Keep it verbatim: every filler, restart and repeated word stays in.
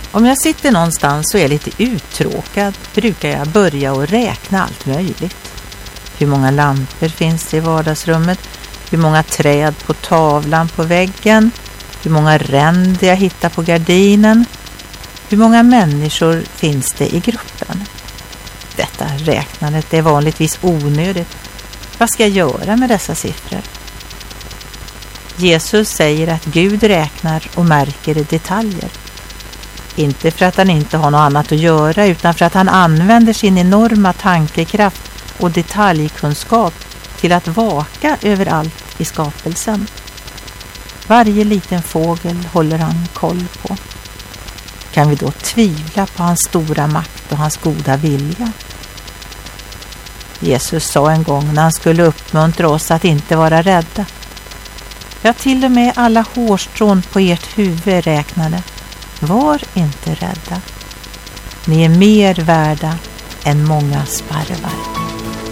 Om jag sitter någonstans och är lite uttråkad brukar jag börja och räkna allt möjligt. Hur många lampor finns det i vardagsrummet? Hur många träd på tavlan på väggen? Hur många ränder jag hittar på gardinen? Hur många människor finns det i gruppen? Detta räknandet är vanligtvis onödigt. Vad ska jag göra med dessa siffror? Jesus säger att Gud räknar och märker detaljer. Inte för att han inte har något annat att göra utan för att han använder sin enorma tankekraft och detaljkunskap till att vaka över allt i skapelsen. Varje liten fågel håller han koll på. Kan vi då tvivla på hans stora makt och hans goda vilja? Jesus sa en gång när han skulle uppmuntra oss att inte vara rädda: ja, till och med alla hårstrån på ert huvud räknade. Var inte rädda. Ni är mer värda än många sparvar.